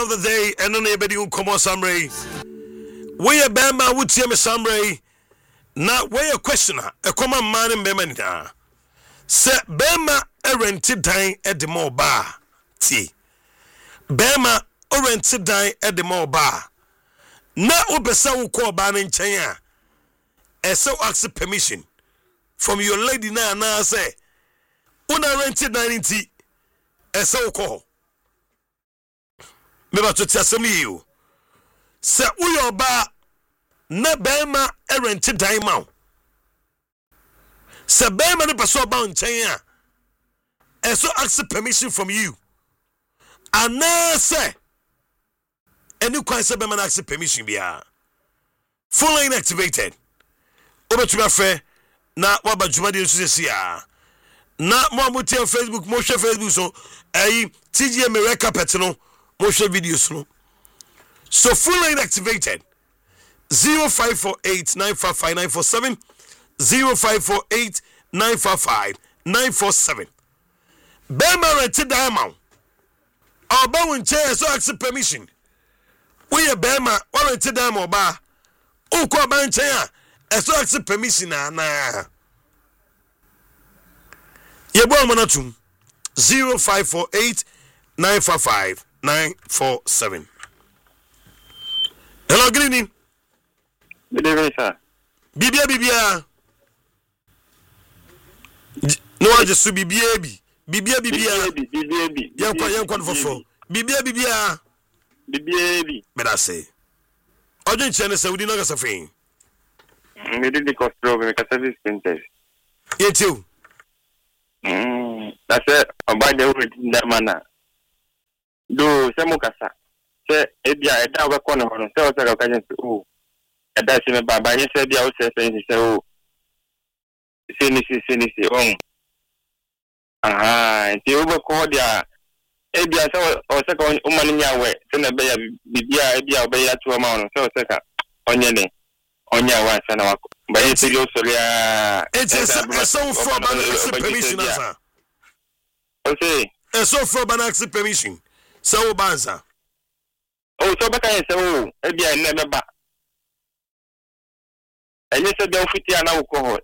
of the day, and on everybody who come on Samray. We a Bama would see me Samray. Now, where a questioner, a common man in Bemana. Sir Bema a rented dine at the mall bar. T. Bema a rented dine at the mall bar. Now, Obesa will call ban in China. And so ask permission from your lady now say, Una rented dine tea. And so call. Meba to tell some you. Sir, we are bar. Na Bema a rented dine mount. Sir Bema the person bound China. And so ask permission from you. And now say, and you quite say Bema ask permission be full line activated. Over to my friend. Na waba jumadi nsusi ya. Na mwamuti on Facebook, mo share Facebook so TGM Mereka Petino, mo share videos no. So full line activated. 0548 955 947 0548 955 947. Bema rented diamond. Our bowen chair so ask permission. We a Bema rented diamond bar. Uko ban chair so ask permission na. Yebo manatum 0548 955 947. Hello, good evening. Good evening, sir. Bibia. No, I just to Bibia. Young one for Bibia. But I say, I didn't say we didn't know a thing. We did the cost program because of this printers. You too. That's it. About the word in that manner. Do Samukasa. Say, Ebia, a tower corner on a sales occasion. Oh, and that's in a baba. He said, I was saying, so, Sinisi, oh. And the overcalled ya. Ebia, or second woman in your way. Send a bear, Ebia, obey to a mountain. So, second, on your name. On your one, son of but it's so for ban permission, sir. Okay. So for ban permission. So banza. Oh, so back I say, Ebia never back. And you said, don't fit your now cohort.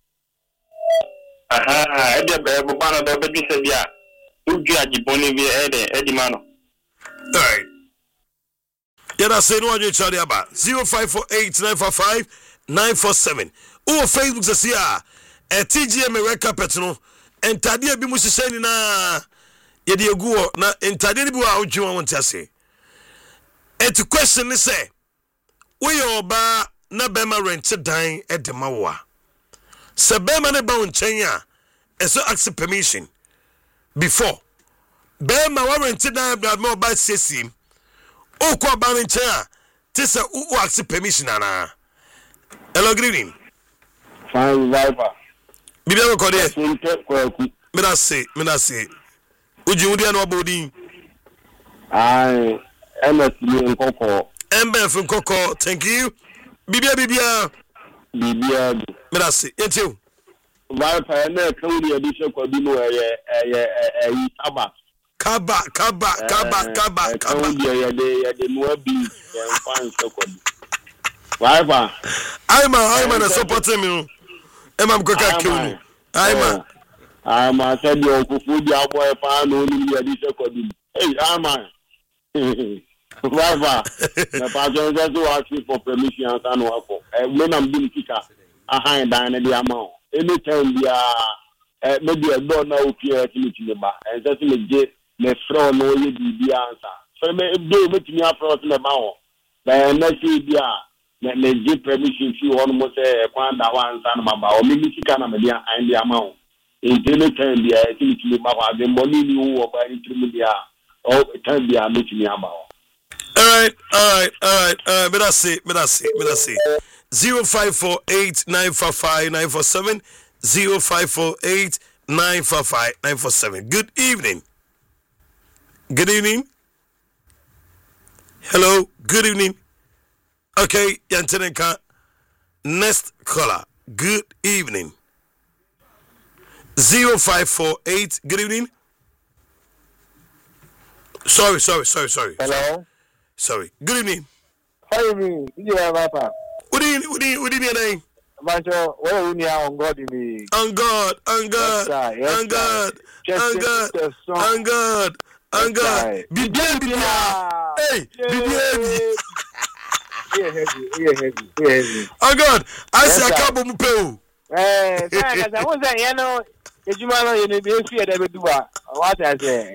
Aha, Ebia, Bobana, the Sebia. Who judge Bonivia, Eddie Mano? All right. Yeah, that's saying what you tell you about 0548 955 947. Oh, Facebook says here, TGM Mereka Petno, and Tadia Bimusi saying na Yedi Oguo, na and Tadia Bua Uju, I want to say. And to question is say, we are ba na Bema rented dying at the Mawa. Sabema ne bound Chenya, and so ask permission before Bema rented dying at more by Sessim. Oh, kwa ban in Chenya, Tessa who ask permission, Anna. Hello, good evening. Fine, Viper. Bibia ko de. Me na say. Uji udi anu abodi. Ai, MS ni nkoko. MBF nkoko, thank you. Bibia. Me na say. Etiu. Viper na kawuri edition ko bi no eye aba. Kaba. Kawuri ye de no abi en fan ko. Viper. I'm a supporting me. I'm going to kill you. I'm a said you could food your boy pan only a dish. Hey, Viper. The person just asking for permission and work. When I'm being kicker, I hang down the amount. Anytime we are maybe a door now here to the bar and just get the front no the answer. So do make me up from the mouth. Then next year. Me give permission if you almost say kwanda one son mama or maybe she can media and the amount in any time be I think to mama the money you or by media or time be I make me about. All right. But I say 0548 955 947 0548 955 947. Good evening. Hello, good evening. Okay, Yantenenka. Next caller. Good evening. 0548. Good evening. Sorry. Hello. Sorry. Good evening. How you mean? You have papa. Good evening. Mancho, where are you on God in me? On God. Bibi. Hey, Bibi. Yeah. Oh God, I see a couple of people. I was saying, you know, if you want to be here, they will do what I say.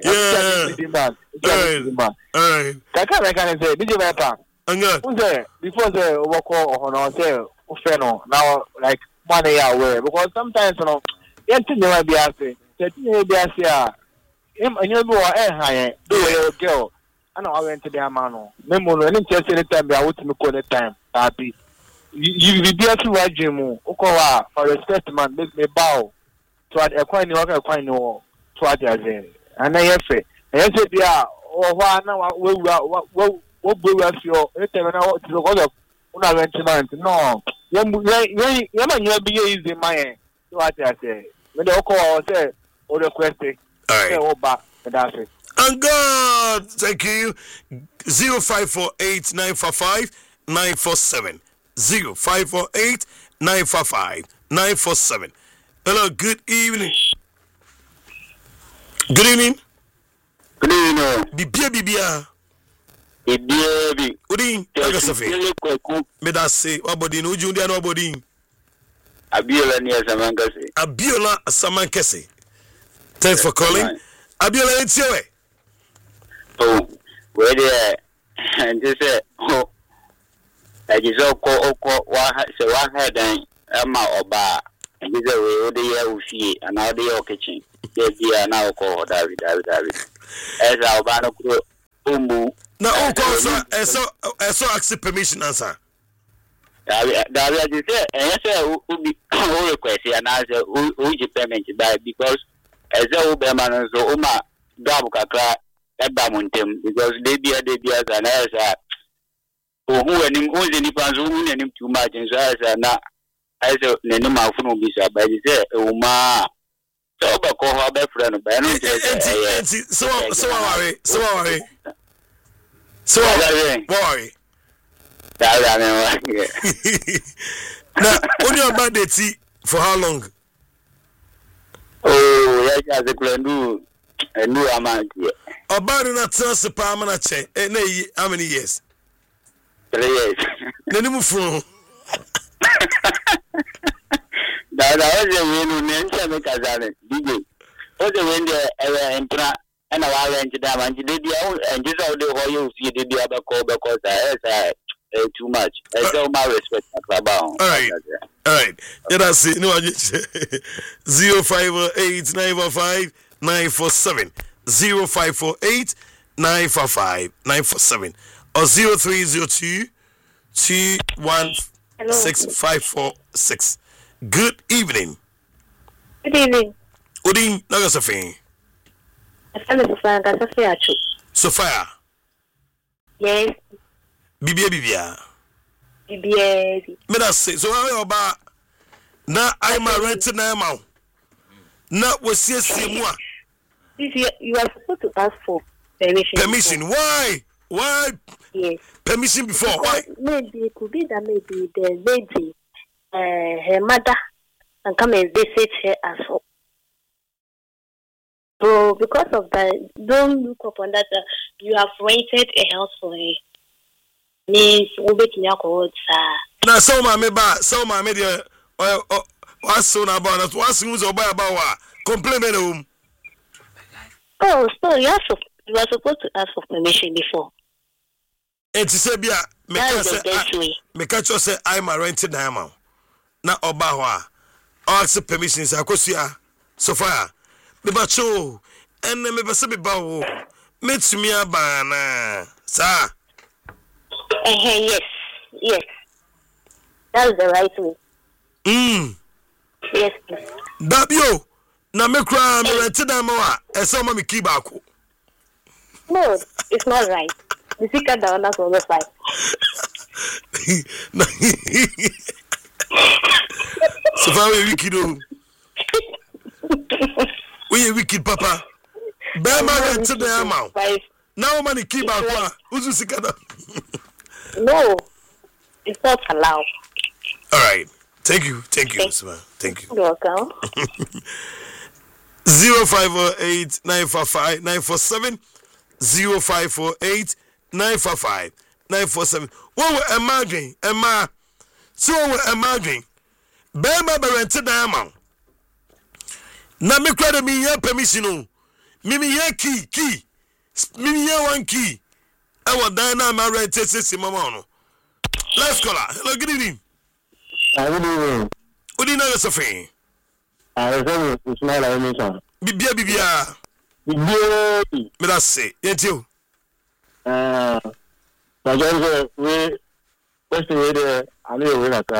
Alright. I can say, did you papa? Who's there? Before the work on our sale, now like 1 hour, because sometimes, you know, you know, be asking, him and you go higher, do a girl. I know I went to the Amano. Memory, and just any time I would call the time, happy. You be there to watch him, Okoa, for respect, man, make me bow to a coin, to what I say. And I have it. And I said, yeah, or one, what will us your anytime I want to go up when I went to Nantes? No, you're be easy, my what I say. When the Okoa say, or the question, all right, that's it. And God, thank you. 0548-945-947. 0548-945-947. Hello, good evening. Good evening. Good evening. Bibia. Udi, Nagasafi. Medase, Wabodi, Ujundi, and Wabodi. Abiola near Samankasi. Abiola Samankasi. Thanks for calling. Abiola, it's your way. Oh, where they and just say, oh, I just so one head and Emma or bar, and this way, the year we see, and now they are kitchen. Yes, they are now called David. As our banner crew, Umbu. Now, I saw accept permission answer. David, you say, and I say, who be all request, and I say, who you payment by because as a Uberman, so Uma Gabuka. Because they be as an as who and him only any fans who and him too much and so as a Nenuma from Bisa by the Uma. So, but call her best friend. So worry. Now, on your birthday for how long? Oh, yes, as a clan a new amount here. About in a transfer permanent check. How many years? 3 years. Then you move from. That I was a win in DJ. What's the window and a while into them and you did and just all the whole you see the other call because I too much. I don't my respect. All right. Let us see. No, 0548-945-947. 0548-945-947 or 0302-216-546. Good evening. Good evening. Good evening, Nagasafi. Sophia. Yes. Bibia. Me that say so. How about now? I'm a renting now. Now we see more. You are supposed to ask for permission. Permission? Why? Yes. Permission before? Why? Maybe it could be that maybe the lady, her mother, can come and visit her as well. So because of that, don't look upon that. You have rented a house for her. Means we be in your now, so my media, what's soon about us? What's news about what? Compliment home. Oh, so you are supposed to ask for permission before. And to say, me catch you say I'm a rented now. Now, Obawa, ask permissions. I could see so far. Me bacho, and me basabi bawo. Meet me a bana, sir. Yes. That's the right way. Yes, please. Dabio. Na me cry me rented am wa e so ma me ki back. No, it's not right. The secret down that's on the side. So far we wicked o. We wicked papa. Be ma rented am. Now money keep out. Who's sikana? No, it's not allowed. All right. Thank you, Sima. Thank you. You're welcome. 0548-945-947 0548-945-947. What were emerging? Emma, so we're emerging. Bema Berente Diamond. Na me crowd me ya permission. Mimi ya key. Mimi ya one key. I was Diana my rent says Mamano. Let's call her. Hello, good evening. Good evening. What do you know, Sophie? I was Ismail Emerson. Bibia. Me that's say. Yet you. But just we question there. I know we like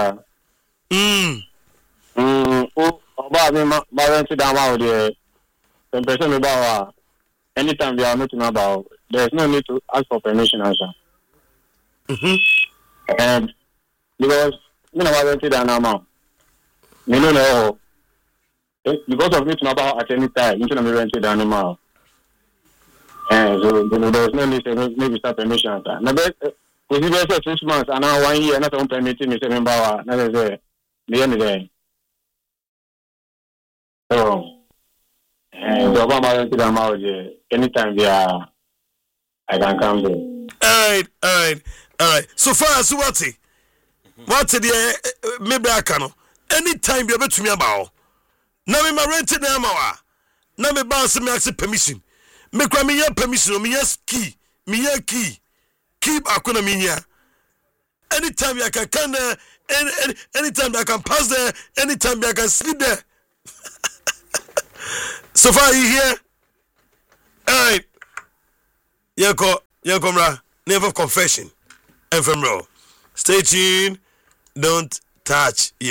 about me, my rent down out there. The person about anytime they are meeting about, there's no need to ask for permission, answer. And because you know I went down now, you know, because of meeting about at any time, you know, we went down now. And so there's no need to maybe start permission, answer. Now, we give 6 months and now 1 year, not on permitting me 7 hours, not as the end of the day. So, and Obama went to the mouth anytime they are, I can come there. All right. So far as what's the maybe I can anytime you're to me about. Now me rented the amawa. Now me bounce me ask permission. Me cry me permission, me yes key. Keep akuna me here. Anytime I can come there, anytime I can pass there, anytime I can sleep there. So far you here? Alright. Yanko, never confession. FM Stay tuned. Don't touch.